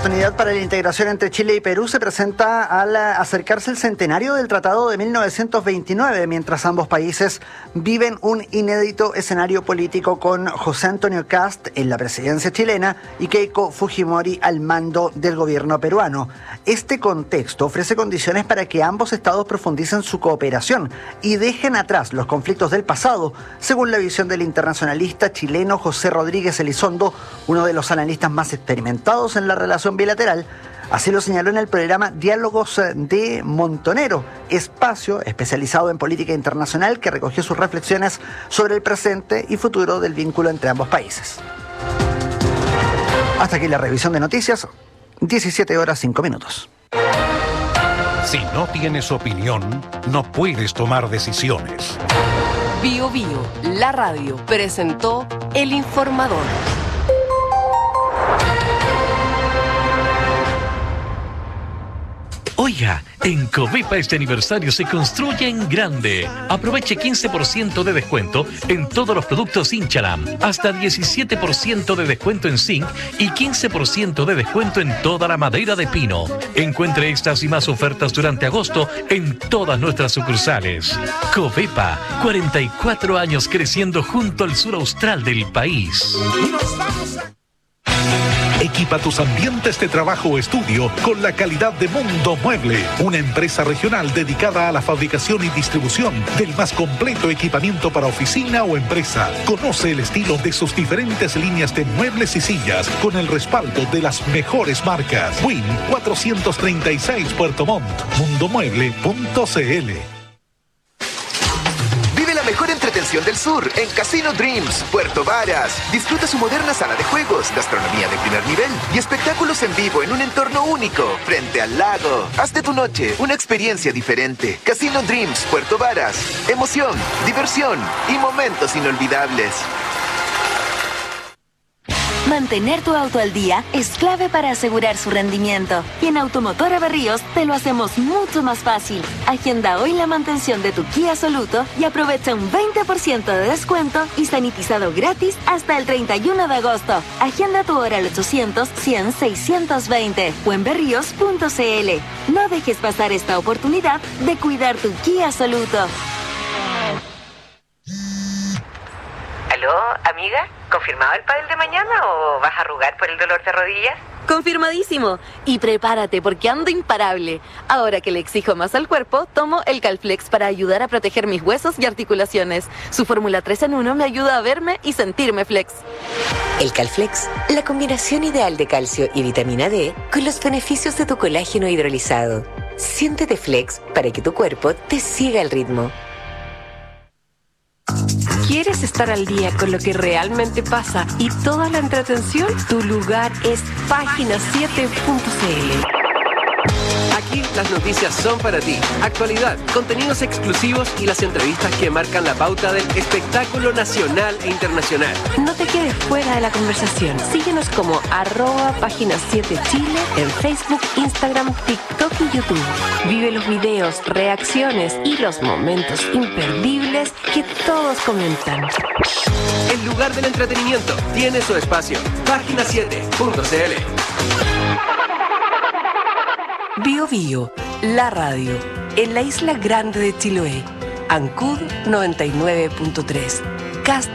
oportunidad para la integración entre Chile y Perú se presenta al acercarse el centenario del Tratado de 1929, mientras ambos países viven un inédito escenario político con José Antonio Kast en la presidencia chilena y Keiko Fujimori al mando del gobierno peruano. Este contexto ofrece condiciones para que ambos estados profundicen su cooperación y dejen atrás los conflictos del pasado, según la visión del internacionalista chileno José Rodríguez Elizondo, uno de los analistas más experimentados en la relación bilateral. Así lo señaló en el programa Diálogos de Montonero, espacio especializado en política internacional que recogió sus reflexiones sobre el presente y futuro del vínculo entre ambos países. Hasta aquí la revisión de noticias, 17:05. Si no tienes opinión, no puedes tomar decisiones. Bio Bio, la radio, presentó El Informador. Oiga, en Covepa este aniversario se construye en grande. Aproveche 15% de descuento en todos los productos Inchalam, hasta 17% de descuento en zinc y 15% de descuento en toda la madera de pino. Encuentre estas y más ofertas durante agosto en todas nuestras sucursales. Covepa, 44 años creciendo junto al sur austral del país. Equipa tus ambientes de trabajo o estudio con la calidad de Mundo Mueble, una empresa regional dedicada a la fabricación y distribución del más completo equipamiento para oficina o empresa. Conoce el estilo de sus diferentes líneas de muebles y sillas con el respaldo de las mejores marcas. Win 436 Puerto Montt, mundomueble.cl. Mejor entretención del sur en Casino Dreams, Puerto Varas. Disfruta su moderna sala de juegos, gastronomía de primer nivel y espectáculos en vivo en un entorno único, frente al lago. Haz de tu noche una experiencia diferente. Casino Dreams, Puerto Varas. Emoción, diversión y momentos inolvidables. Mantener tu auto al día es clave para asegurar su rendimiento. Y en Automotora Berríos te lo hacemos mucho más fácil. Agenda hoy la mantención de tu Kia Soluto y aprovecha un 20% de descuento y sanitizado gratis hasta el 31 de agosto. Agenda tu hora al 800-100-620 o en berríos.cl. No dejes pasar esta oportunidad de cuidar tu Kia Soluto. ¿Aló, amiga? ¿Confirmado el pádel de mañana o vas a arrugar por el dolor de rodillas? Confirmadísimo. Y prepárate porque ando imparable. Ahora que le exijo más al cuerpo, tomo el Calflex para ayudar a proteger mis huesos y articulaciones. Su fórmula 3 en 1 me ayuda a verme y sentirme flex. El Calflex, la combinación ideal de calcio y vitamina D con los beneficios de tu colágeno hidrolizado. Siéntete flex para que tu cuerpo te siga el ritmo. ¿Quieres estar al día con lo que realmente pasa y toda la entretención? Tu lugar es página7.cl. Aquí las noticias son para ti. Actualidad, contenidos exclusivos y las entrevistas que marcan la pauta del espectáculo nacional e internacional. No te quedes fuera de la conversación. Síguenos como @página7chile en Facebook, Instagram, TikTok y YouTube. Vive los videos, reacciones y los momentos imperdibles que todos comentan. El lugar del entretenimiento tiene su espacio. Página7.cl. Bio Bio, la radio, en la isla grande de Chiloé. Ancud 99.3.